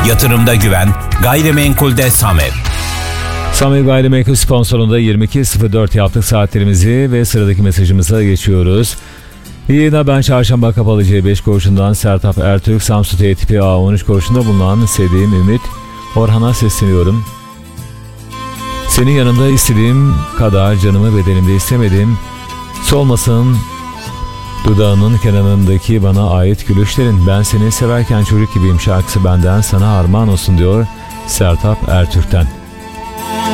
Yatırımda güven, gayrimenkulde Samev. Samev Gayrimenkul sponsorunda 22.04 yaptık saatlerimizi ve sıradaki mesajımıza geçiyoruz. Yine ben çarşamba kapalı C5 koğuşundan Sertap Ertürk, Samsun T tipi A13 koğuşunda bulunan sevdiğim Ümit Orhan'a sesleniyorum. Senin yanında istediğim kadar canımı bedenimde istemedim. Solmasın dudağının kenarındaki bana ait gülüşlerin. Ben seni severken çocuk gibiyim şarkısı benden sana armağan olsun diyor Sertap Ertürk'ten.